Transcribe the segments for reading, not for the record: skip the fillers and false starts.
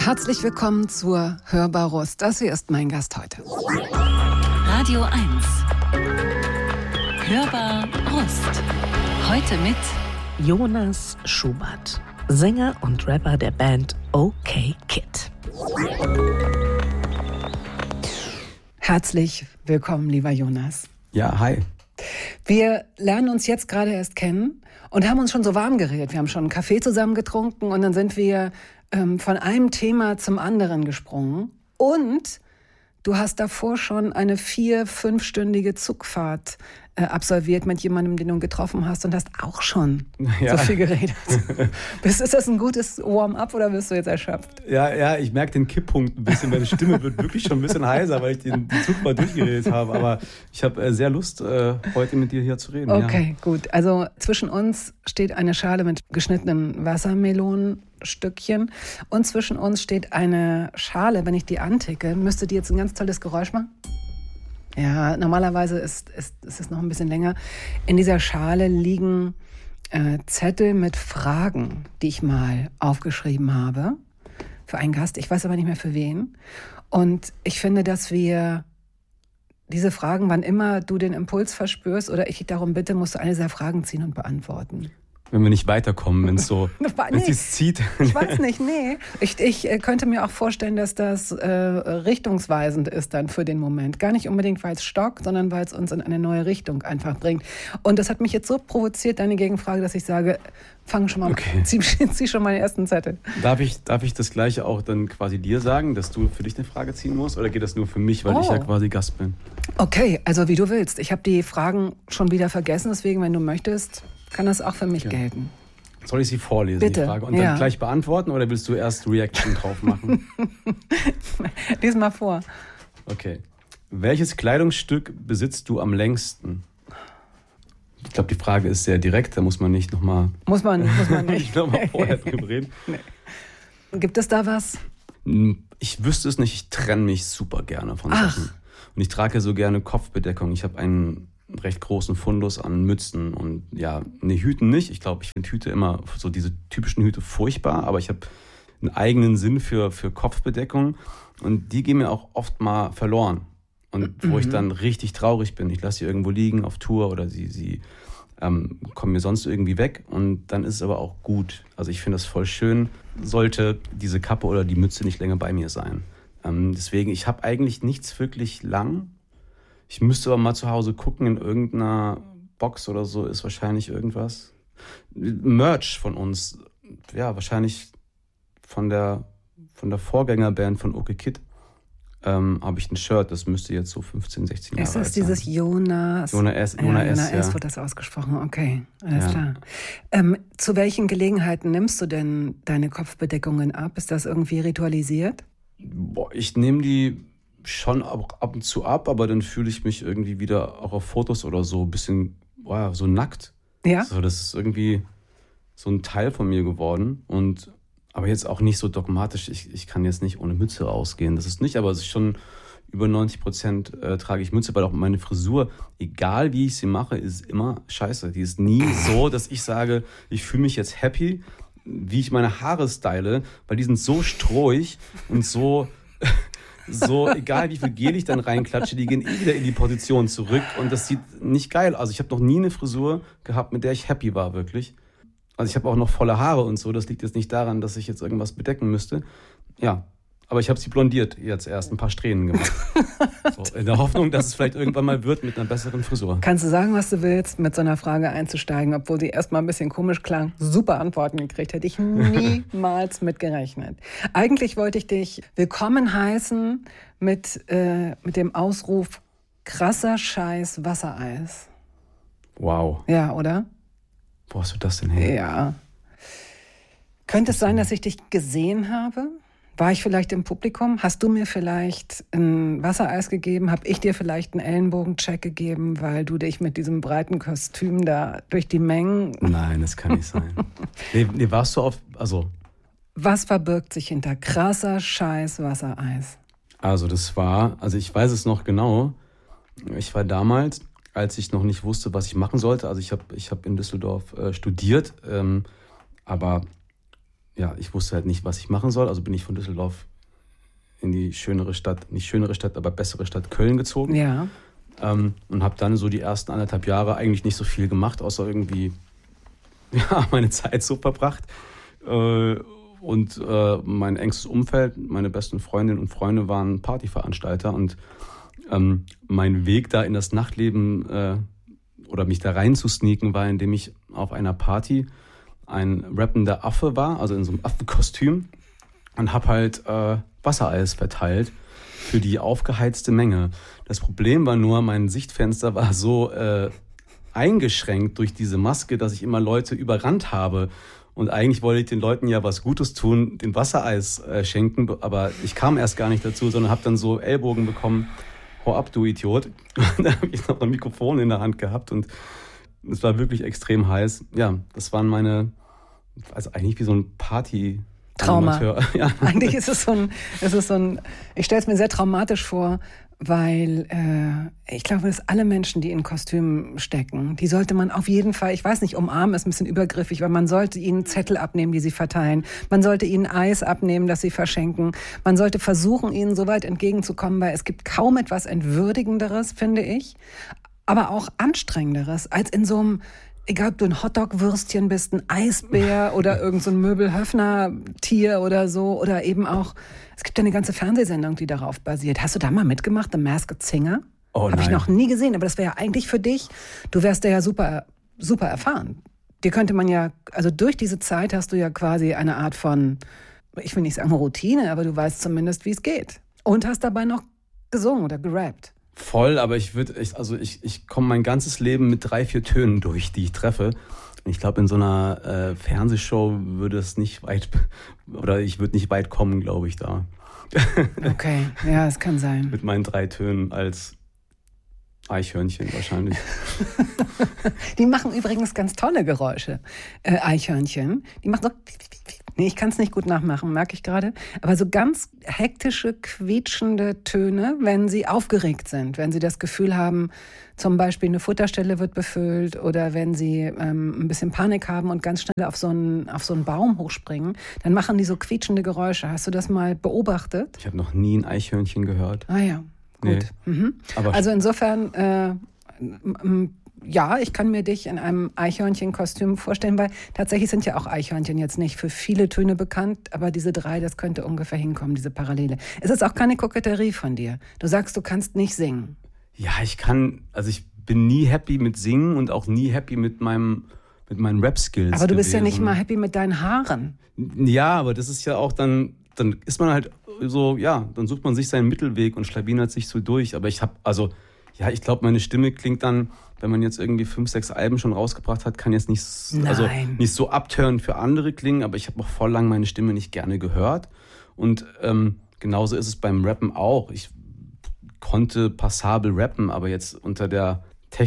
Herzlich willkommen zur Hörbar Rust. Das hier ist mein Gast heute. Radio 1. Hörbar Rust. Heute mit Jonas Schubert, Sänger und Rapper der Band OK Kid. Herzlich willkommen, lieber Jonas. Ja, hi. Wir lernen uns jetzt gerade erst kennen und haben uns schon so warm geredet. Wir haben schon einen Kaffee zusammen getrunken und dann sind wir von einem Thema zum anderen gesprungen. Und du hast davor schon eine 4-5-stündige Zugfahrt absolviert mit jemandem, den du getroffen hast und hast auch schon so viel geredet. Ist das ein gutes Warm-up oder bist du jetzt erschöpft? Ja, ich merke den Kipppunkt ein bisschen. Meine Stimme wird wirklich schon ein bisschen heiser, weil ich die Zugfahrt durchgeredet habe. Aber ich habe sehr Lust, heute mit dir hier zu reden. Okay, gut. Also zwischen uns steht eine Schale mit geschnittenen Wassermelonenstückchen und zwischen uns steht eine Schale, wenn ich die anticke, müsste die jetzt ein ganz tolles Geräusch machen? Ja, normalerweise ist es noch ein bisschen länger. In dieser Schale liegen Zettel mit Fragen, die ich mal aufgeschrieben habe für einen Gast. Ich weiß aber nicht mehr für wen. Und ich finde, dass wir diese Fragen, wann immer du den Impuls verspürst oder ich dich darum bitte, musst du eine dieser Fragen ziehen und beantworten. Wenn wir nicht weiterkommen, wenn es sich zieht. Ich weiß nicht, nee. Ich könnte mir auch vorstellen, dass das richtungsweisend ist dann für den Moment. Gar nicht unbedingt, weil es stockt, sondern weil es uns in eine neue Richtung einfach bringt. Und das hat mich jetzt so provoziert, deine Gegenfrage, dass ich sage, fang schon mal an, zieh schon mal den ersten Zettel. Darf ich das Gleiche auch dann quasi dir sagen, dass du für dich eine Frage ziehen musst? Oder geht das nur für mich, weil ich ja quasi Gast bin? Okay, also wie du willst. Ich habe die Fragen schon wieder vergessen, deswegen, wenn du möchtest, kann das auch für mich gelten. Soll ich sie vorlesen, bitte, die Frage, und dann gleich beantworten oder willst du erst Reaction drauf machen? Lies mal vor. Okay. Welches Kleidungsstück besitzt du am längsten? Ich glaube, die Frage ist sehr direkt, da muss man nicht nochmal... Muss man nicht. nochmal vorher drüber reden. Nee. Gibt es da was? Ich wüsste es nicht, ich trenne mich super gerne von Sachen. Und ich trage so gerne Kopfbedeckung. Ich habe einen recht großen Fundus an Mützen und Hüten nicht. Ich glaube, ich finde Hüte immer, so diese typischen Hüte furchtbar, aber ich habe einen eigenen Sinn für Kopfbedeckung und die gehen mir auch oft mal verloren. Und wo ich dann richtig traurig bin, ich lasse sie irgendwo liegen auf Tour oder sie kommen mir sonst irgendwie weg und dann ist es aber auch gut. Also ich finde das voll schön, sollte diese Kappe oder die Mütze nicht länger bei mir sein. Deswegen, ich habe eigentlich nichts wirklich lang. Ich müsste aber mal zu Hause gucken, in irgendeiner Box oder so ist wahrscheinlich irgendwas. Merch von uns, ja, wahrscheinlich von der Vorgängerband von OK Kid habe ich ein Shirt, das müsste jetzt so 15, 16 Jahre alt sein. Ist das dieses Jonas? Jonas S wird das ausgesprochen, okay, alles klar. Zu welchen Gelegenheiten nimmst du denn deine Kopfbedeckungen ab? Ist das irgendwie ritualisiert? Ich nehme die schon ab und zu ab, aber dann fühle ich mich irgendwie wieder auch auf Fotos oder so ein bisschen so nackt. Ja. So, das ist irgendwie so ein Teil von mir geworden aber jetzt auch nicht so dogmatisch. Ich kann jetzt nicht ohne Mütze rausgehen. Das ist nicht, aber es ist schon über 90% trage ich Mütze, weil auch meine Frisur, egal wie ich sie mache, ist immer scheiße. Die ist nie so, dass ich sage, ich fühle mich jetzt happy, wie ich meine Haare style, weil die sind so strohig und so egal wie viel Gel ich dann reinklatsche, die gehen wieder in die Position zurück und das sieht nicht geil aus. Also ich habe noch nie eine Frisur gehabt, mit der ich happy war, wirklich. Also ich habe auch noch volle Haare und so, das liegt jetzt nicht daran, dass ich jetzt irgendwas bedecken müsste. Ja, aber ich habe sie blondiert jetzt erst, ein paar Strähnen gemacht. So, in der Hoffnung, dass es vielleicht irgendwann mal wird mit einer besseren Frisur. Kannst du sagen, was du willst, mit so einer Frage einzusteigen, obwohl sie erstmal ein bisschen komisch klang? Super Antworten gekriegt, hätte ich niemals mit gerechnet. Eigentlich wollte ich dich willkommen heißen mit dem Ausruf krasser Scheiß Wassereis. Wow. Ja, oder? Wo hast du das denn her? Ja. Könnte es sein, dass ich dich gesehen habe? War ich vielleicht im Publikum? Hast du mir vielleicht ein Wassereis gegeben? Habe ich dir vielleicht einen Ellenbogencheck gegeben, weil du dich mit diesem breiten Kostüm da durch die Mengen... Nein, das kann nicht sein. Nee, warst du auf... Also... Was verbirgt sich hinter krasser Scheiß Wassereis? Also ich weiß es noch genau. Ich war damals, als ich noch nicht wusste, was ich machen sollte. Also ich hab in Düsseldorf studiert, aber ich wusste halt nicht, was ich machen soll. Also bin ich von Düsseldorf in die schönere Stadt, nicht schönere Stadt, aber bessere Stadt Köln gezogen. Ja. Und habe dann so die ersten 1,5 Jahre eigentlich nicht so viel gemacht, außer irgendwie meine Zeit so verbracht. Und mein engstes Umfeld, meine besten Freundinnen und Freunde waren Partyveranstalter. Und mein Weg da in das Nachtleben oder mich da rein zu sneaken war, indem ich auf einer Party ein rappender Affe war, also in so einem Affenkostüm, und habe halt Wassereis verteilt für die aufgeheizte Menge. Das Problem war nur, mein Sichtfenster war so eingeschränkt durch diese Maske, dass ich immer Leute überrannt habe. Und eigentlich wollte ich den Leuten ja was Gutes tun, den Wassereis schenken, aber ich kam erst gar nicht dazu, sondern habe dann so Ellbogen bekommen. Hau ab, du Idiot. Und dann habe ich noch ein Mikrofon in der Hand gehabt und es war wirklich extrem heiß. Ja, das waren also eigentlich wie so ein Party. Trauma. Ja. Eigentlich ist es so ein, ich stelle es mir sehr traumatisch vor, weil ich glaube, dass alle Menschen, die in Kostümen stecken, die sollte man auf jeden Fall, ich weiß nicht, umarmen ist ein bisschen übergriffig, weil man sollte ihnen Zettel abnehmen, die sie verteilen. Man sollte ihnen Eis abnehmen, das sie verschenken. Man sollte versuchen, ihnen so weit entgegenzukommen, weil es gibt kaum etwas Entwürdigenderes, finde ich, aber auch Anstrengenderes, als in so einem, egal ob du ein Hotdog-Würstchen bist, ein Eisbär oder irgend so ein Möbelhöfner-Tier oder so, oder eben auch, es gibt ja eine ganze Fernsehsendung, die darauf basiert. Hast du da mal mitgemacht, The Masked Singer? Oh, Habe ich noch nie gesehen, aber das wäre ja eigentlich für dich, du wärst ja super, super erfahren. Dir könnte man ja, also durch diese Zeit hast du ja quasi eine Art von, ich will nicht sagen Routine, aber du weißt zumindest, wie es geht. Und hast dabei noch gesungen oder gerappt. Voll, aber ich komme mein ganzes Leben mit 3-4 Tönen durch, die ich treffe. Ich glaube, in so einer Fernsehshow würde es nicht weit, oder ich würde nicht weit kommen, glaube ich, da. Okay, ja, es kann sein. Mit meinen 3 Tönen als Eichhörnchen wahrscheinlich. Die machen übrigens ganz tolle Geräusche, Eichhörnchen. Die machen so... Nee, ich kann es nicht gut nachmachen, merke ich gerade. Aber so ganz hektische, quietschende Töne, wenn sie aufgeregt sind. Wenn sie das Gefühl haben, zum Beispiel eine Futterstelle wird befüllt oder wenn sie ein bisschen Panik haben und ganz schnell auf so einen Baum hochspringen, dann machen die so quietschende Geräusche. Hast du das mal beobachtet? Ich habe noch nie ein Eichhörnchen gehört. Ah ja, gut. Nee. Mhm. Also insofern... ja, ich kann mir dich in einem Eichhörnchenkostüm vorstellen, weil tatsächlich sind ja auch Eichhörnchen jetzt nicht für viele Töne bekannt, aber diese 3, das könnte ungefähr hinkommen, diese Parallele. Es ist auch keine Koketterie von dir. Du sagst, du kannst nicht singen. Ja, ich bin nie happy mit Singen und auch nie happy mit meinen Rap-Skills. Aber du bist ja nicht mal happy mit deinen Haaren. Ja, aber das ist ja auch dann ist man halt so, ja, dann sucht man sich seinen Mittelweg und schlawinert sich so durch. Aber ich glaube, meine Stimme klingt dann, wenn man jetzt irgendwie 5, 6 Alben schon rausgebracht hat, kann jetzt nicht so abturnen für andere klingen, aber ich habe auch voll lang meine Stimme nicht gerne gehört. Und genauso ist es beim Rappen auch. Ich konnte passabel rappen, aber jetzt unter der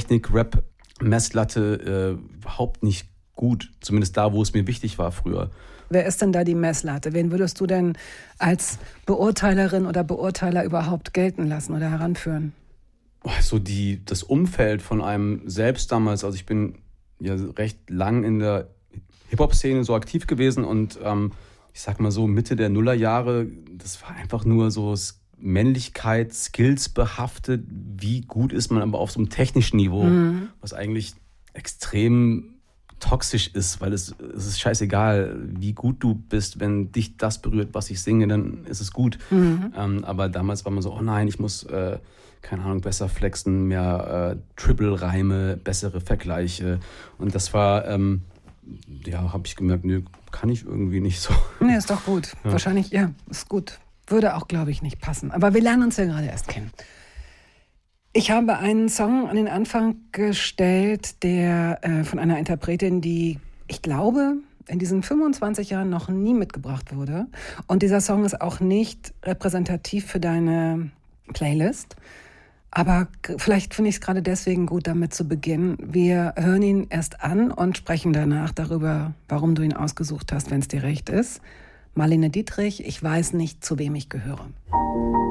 Technik-Rap-Messlatte überhaupt nicht gut. Zumindest da, wo es mir wichtig war früher. Wer ist denn da die Messlatte? Wen würdest du denn als Beurteilerin oder Beurteiler überhaupt gelten lassen oder heranführen? So das Umfeld von einem selbst damals, also ich bin ja recht lang in der Hip-Hop-Szene so aktiv gewesen und ich sag mal so Mitte der Nullerjahre, das war einfach nur so Männlichkeit, Skills behaftet, wie gut ist man aber auf so einem technischen Niveau, was eigentlich extrem toxisch ist, weil es ist scheißegal, wie gut du bist, wenn dich das berührt, was ich singe, dann ist es gut. Aber damals war man so, oh nein, ich muss, keine Ahnung, besser flexen, mehr Triple-Reime, bessere Vergleiche. Und das war, habe ich gemerkt, nö, kann ich irgendwie nicht so. Nee, ist doch gut. Ja. Wahrscheinlich, ja, ist gut. Würde auch, glaube ich, nicht passen. Aber wir lernen uns ja gerade erst kennen. Ich habe einen Song an den Anfang gestellt, der von einer Interpretin, die, ich glaube, in diesen 25 Jahren noch nie mitgebracht wurde. Und dieser Song ist auch nicht repräsentativ für deine Playlist. Aber vielleicht finde ich es gerade deswegen gut, damit zu beginnen. Wir hören ihn erst an und sprechen danach darüber, warum du ihn ausgesucht hast, wenn es dir recht ist. Marlene Dietrich, ich weiß nicht, zu wem ich gehöre.